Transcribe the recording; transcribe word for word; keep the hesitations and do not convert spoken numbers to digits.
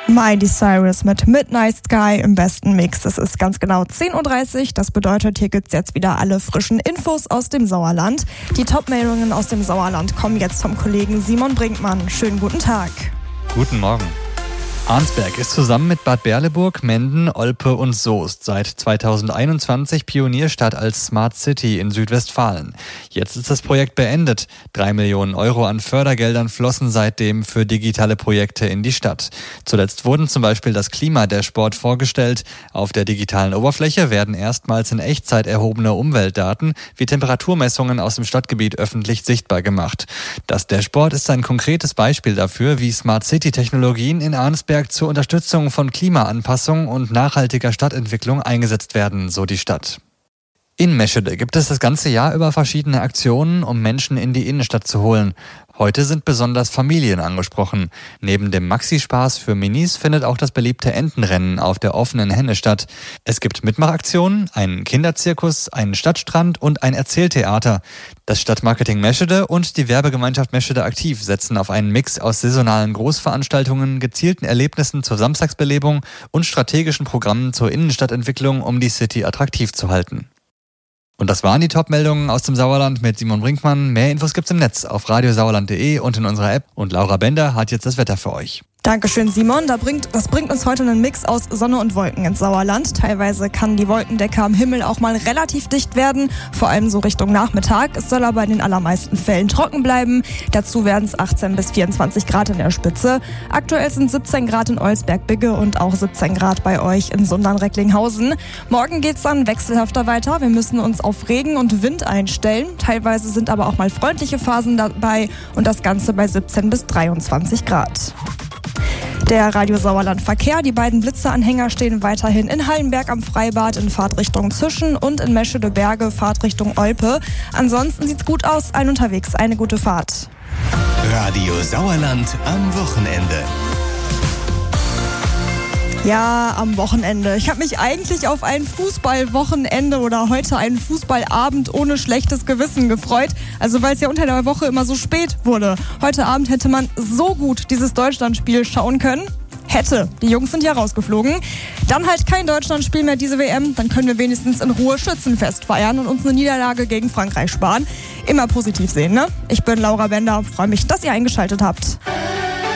Miley Cyrus mit Midnight Sky im besten Mix. Es ist ganz genau zehn Uhr dreißig. Das bedeutet, hier gibt's jetzt wieder alle frischen Infos aus dem Sauerland. Die Top-Meldungen aus dem Sauerland kommen jetzt vom Kollegen Simon Brinkmann. Schönen guten Tag. Guten Morgen. Arnsberg ist zusammen mit Bad Berleburg, Menden, Olpe und Soest seit zweitausendeinundzwanzig Pionierstadt als Smart City in Südwestfalen. Jetzt ist das Projekt beendet. Drei Millionen Euro an Fördergeldern flossen seitdem für digitale Projekte in die Stadt. Zuletzt wurden zum Beispiel das Klimadashboard vorgestellt. Auf der digitalen Oberfläche werden erstmals in Echtzeit erhobene Umweltdaten wie Temperaturmessungen aus dem Stadtgebiet öffentlich sichtbar gemacht. Das Dashboard ist ein konkretes Beispiel dafür, wie Smart City-Technologien in Arnsberg zur Unterstützung von Klimaanpassung und nachhaltiger Stadtentwicklung eingesetzt werden, so die Stadt. In Meschede gibt es das ganze Jahr über verschiedene Aktionen, um Menschen in die Innenstadt zu holen. Heute sind besonders Familien angesprochen. Neben dem Maxi-Spaß für Minis findet auch das beliebte Entenrennen auf der offenen Henne statt. Es gibt Mitmachaktionen, einen Kinderzirkus, einen Stadtstrand und ein Erzähltheater. Das Stadtmarketing Meschede und die Werbegemeinschaft Meschede Aktiv setzen auf einen Mix aus saisonalen Großveranstaltungen, gezielten Erlebnissen zur Samstagsbelebung und strategischen Programmen zur Innenstadtentwicklung, um die City attraktiv zu halten. Und das waren die Top-Meldungen aus dem Sauerland mit Simon Brinkmann. Mehr Infos gibt's im Netz auf radiosauerland punkt de und in unserer App. Und Laura Bender hat jetzt das Wetter für euch. Dankeschön, Simon. Da bringt, das bringt uns heute einen Mix aus Sonne und Wolken ins Sauerland. Teilweise kann die Wolkendecke am Himmel auch mal relativ dicht werden, vor allem so Richtung Nachmittag. Es soll aber in den allermeisten Fällen trocken bleiben. Dazu werden es achtzehn bis vierundzwanzig Grad in der Spitze. Aktuell sind siebzehn Grad in Olsberg-Bigge und auch siebzehn Grad bei euch in Sundern-Recklinghausen. Morgen geht's dann wechselhafter weiter. Wir müssen uns auf Regen und Wind einstellen. Teilweise sind aber auch mal freundliche Phasen dabei und das Ganze bei siebzehn bis dreiundzwanzig Grad. Der Radio Sauerland Verkehr. Die beiden Blitzeranhänger stehen weiterhin in Hallenberg am Freibad in Fahrtrichtung Zischen und in Meschede Berge Fahrtrichtung Olpe. Ansonsten sieht's gut aus. Allen unterwegs eine gute Fahrt. Radio Sauerland am Wochenende. Ja, am Wochenende. Ich habe mich eigentlich auf ein Fußballwochenende oder heute einen Fußballabend ohne schlechtes Gewissen gefreut. Also weil es ja unter der Woche immer so spät wurde. Heute Abend hätte man so gut dieses Deutschlandspiel schauen können. Hätte. Die Jungs sind ja rausgeflogen. Dann halt kein Deutschlandspiel mehr diese W M. Dann können wir wenigstens in Ruhe Schützenfest feiern und uns eine Niederlage gegen Frankreich sparen. Immer positiv sehen, ne? Ich bin Laura Bender. Freue mich, dass ihr eingeschaltet habt.